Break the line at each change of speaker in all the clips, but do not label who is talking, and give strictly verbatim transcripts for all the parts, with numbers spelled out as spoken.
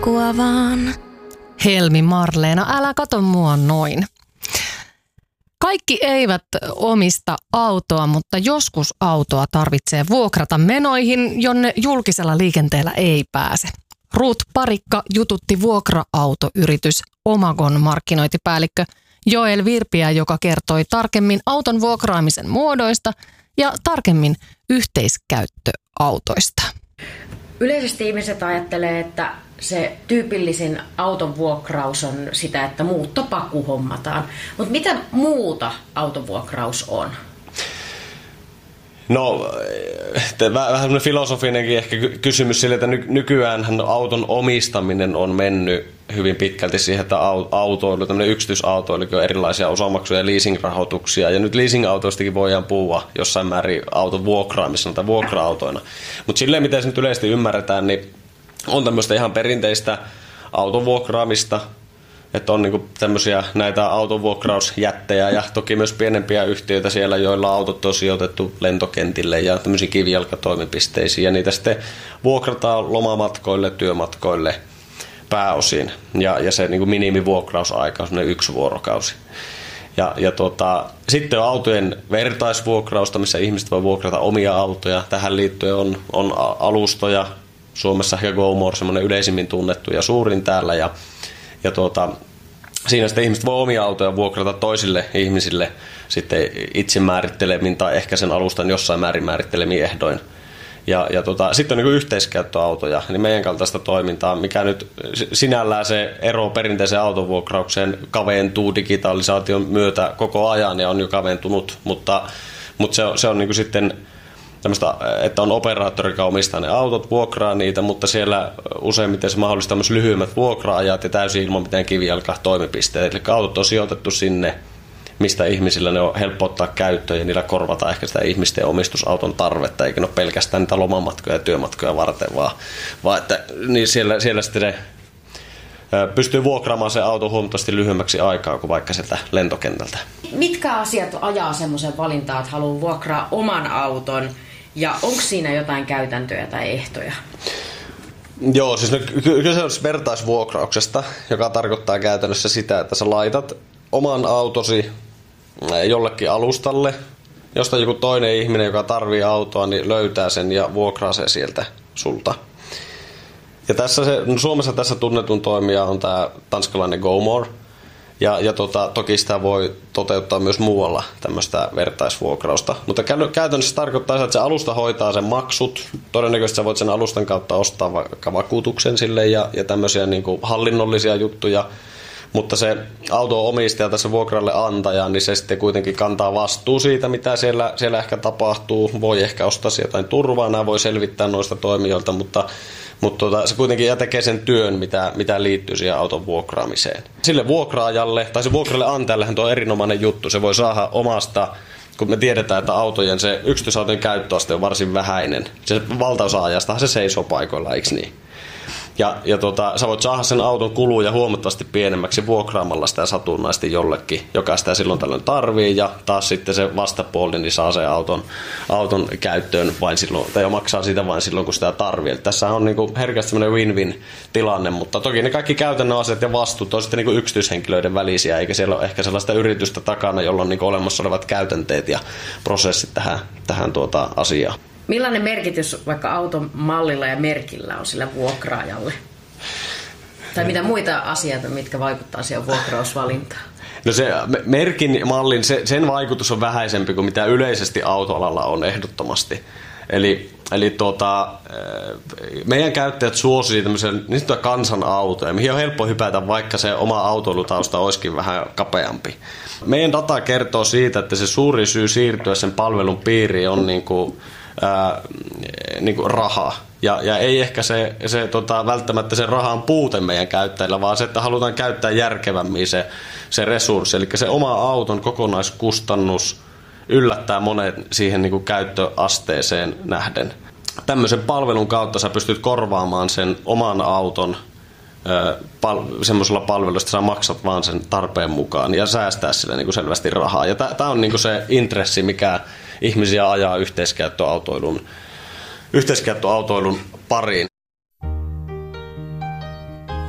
kurkkua vaan.
Helmi Marleena, älä kato mua noin. Kaikki eivät omista autoa, mutta joskus autoa tarvitsee vuokrata menoihin, jonne julkisella liikenteellä ei pääse. Ruut Parikka jututti vuokra-autoyritys Omagon markkinointipäällikkö Joel Virpiä, joka kertoi tarkemmin auton vuokraamisen muodoista ja tarkemmin yhteiskäyttöautoista.
Yleisesti ihmiset ajattelee, että se tyypillisin auton vuokraus on sitä, että muuttopaku hommataan. Mutta mitä muuta autovuokraus on?
No, vähän semmoinen filosofinenkin ehkä kysymys sille, että nykyäänhän auton omistaminen on mennyt hyvin pitkälti siihen, että autoilu, tämmöinen yksityisautoilu on erilaisia osamaksuja ja leasingrahoituksia. Ja nyt leasingautoistakin voidaan puhua jossain määrin auton vuokraamisena tai vuokra-autoina. Mutta silleen, miten se nyt yleisesti ymmärretään, niin on tämmöistä ihan perinteistä auton vuokraamista. Että on niinku tämmöisiä näitä autovuokrausjättejä ja toki myös pienempiä yhtiöitä siellä, joilla autot on sijoitettu lentokentille ja tämmöisiin kivijalkatoimipisteisiin. Ja niitä sitten vuokrataan lomamatkoille, työmatkoille pääosin. Ja, ja se niinku minimivuokrausaika on semmoinen yksi vuorokausi. Ja, ja tota, sitten on autojen vertaisvuokrausta, missä ihmiset voi vuokrata omia autoja. Tähän liittyen on, on alustoja. Suomessa ehkä GoMore, semmoinen yleisimmin tunnettu ja suurin täällä. Ja Ja tuota, siinä sitten ihmiset voi omia autoja vuokrata toisille ihmisille sitten itse määrittelemin tai ehkä sen alustan jossain määrin määrittelemiin ehdoin. Ja, ja tota, sitten on niin yhteiskäyttöautoja, niin meidän kaltaista toimintaa, mikä nyt sinällään se ero perinteiseen autovuokraukseen kaventuu digitalisaation myötä koko ajan ja on jo kaventunut, mutta, mutta se on, se on niin sitten tämmöistä, että on operaattori, joka omistaa ne autot, vuokraa niitä, mutta siellä useimmiten se mahdollistaa myös lyhyemmät vuokra-ajat ja täysin ilman mitään kivijalka-toimipisteitä. Eli autot on sijoitettu sinne, mistä ihmisillä ne on helppo ottaa käyttöön ja niillä korvataan ehkä sitä ihmisten omistusauton tarvetta, eikä ne ole pelkästään niitä lomamatkoja ja työmatkoja varten, vaan, vaan että niin siellä, siellä sitten ne pystyy vuokraamaan se auto huomattavasti lyhyemmäksi aikaa kuin vaikka sieltä lentokentältä.
Mitkä asiat ajaa semmoisen valintaan, että haluaa vuokraa oman auton ja onko siinä jotain käytäntöjä tai ehtoja?
Joo, siis kyse on vertaisvuokrauksesta, joka tarkoittaa käytännössä sitä, että sä laitat oman autosi jollekin alustalle, josta joku toinen ihminen, joka tarvii autoa, niin löytää sen ja vuokraa sen sieltä sulta. Ja tässä se, no Suomessa tässä tunnetun toimija on tämä tanskalainen GoMore. Ja, ja tota, toki sitä voi toteuttaa myös muualla tämmöistä vertaisvuokrausta. Mutta käytännössä tarkoittaa sitä, että se alusta hoitaa sen maksut. Todennäköisesti sä voit sen alustan kautta ostaa vaikka vakuutuksen sille ja, ja tämmöisiä niin kuin hallinnollisia juttuja. Mutta se auto-omistaja tässä vuokralle antaja, niin se sitten kuitenkin kantaa vastuu siitä, mitä siellä, siellä ehkä tapahtuu. Voi ehkä ostaa jotain turvaa, nämä voi selvittää noista toimijoilta, mutta Mutta tota, se kuitenkin tekee sen työn, mitä, mitä liittyy siihen auton vuokraamiseen. Sille vuokraajalle, tai se vuokralle antajallehan tuo on erinomainen juttu. Se voi saada omasta, kun me tiedetään, että autojen se yksityisautojen käyttöaste on varsin vähäinen. Se valtaosa ajastahan se seisoo paikoilla, eikö niin? Ja, ja tota, sä voit saada sen auton kuluja huomattavasti pienemmäksi vuokraamalla sitä satunnaisesti jollekin, joka sitä silloin tällöin tarvii, ja taas sitten se vastapuoli niin saa sen auton, auton käyttöön vain silloin, tai maksaa sitä vain silloin, kun sitä tarvii. Eli tässä on niinku herkästi semmoinen win-win tilanne, mutta toki ne kaikki käytännön asiat ja vastuut on sitten niinku yksityishenkilöiden välisiä, eikä siellä ole ehkä sellaista yritystä takana, jolla on niinku olemassa olevat käytänteet ja prosessit tähän, tähän tuota asiaan.
Millainen merkitys vaikka auton mallilla ja merkillä on sillä vuokraajalle? Tai mitä muita asioita, mitkä vaikuttaa siihen vuokrausvalintaan?
No se merkin mallin, se, sen vaikutus on vähäisempi kuin mitä yleisesti autoalalla on ehdottomasti. Eli, eli tuota, meidän käyttäjät suosii tämmöisiä niin sanottuja kansanautoja, mihin on helppo hypätä, vaikka se oma autoilutausta olisikin vähän kapeampi. Meidän data kertoo siitä, että se suuri syy siirtyä sen palvelun piiriin on niin kuin Ää, niin kuin raha. Ja, ja ei ehkä se, se tota, välttämättä se rahan puute meidän käyttäjillä, vaan se, että halutaan käyttää järkevämmin se, se resurssi. Eli se oma auton kokonaiskustannus yllättää monet siihen niin kuin käyttöasteeseen nähden. Tämmöisen palvelun kautta sä pystyt korvaamaan sen oman auton pal- semmoisella palvelulla, että sä maksat vaan sen tarpeen mukaan ja säästää sille niin kuin selvästi rahaa. Ja tämä on niin kuin se intressi, mikä ihmisiä ajaa yhteiskäyttöautoilun, yhteiskäyttöautoilun pariin.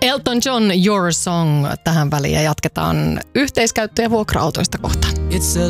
Elton John, Your Song tähän väliin ja jatketaan yhteiskäyttö- ja vuokra-autoista kohta.
It's a